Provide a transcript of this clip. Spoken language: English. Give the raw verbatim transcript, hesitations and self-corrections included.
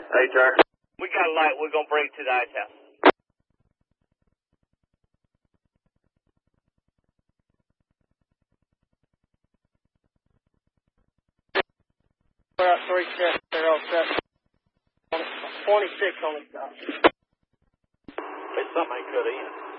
Hey, Jack. We got a light. We're going to bring it to the ice house. We're at three six zero seven. twenty-six on the dot. Hey, something ain't cut in.